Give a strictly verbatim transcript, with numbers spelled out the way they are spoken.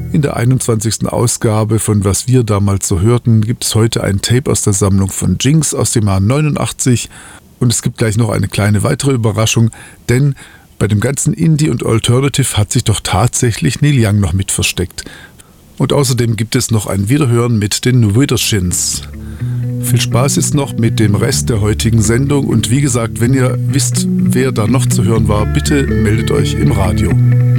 In der einundzwanzigsten Ausgabe von Was wir damals so hörten, gibt es heute ein Tape aus der Sammlung von Jinx aus dem Jahr neunundachtzig. Und es gibt gleich noch eine kleine weitere Überraschung, denn bei dem ganzen Indie und Alternative hat sich doch tatsächlich Neil Young noch mit versteckt. Und außerdem gibt es noch ein Wiederhören mit den Widdershins. Viel Spaß jetzt noch mit dem Rest der heutigen Sendung und wie gesagt, wenn ihr wisst, wer da noch zu hören war, bitte meldet euch im Radio.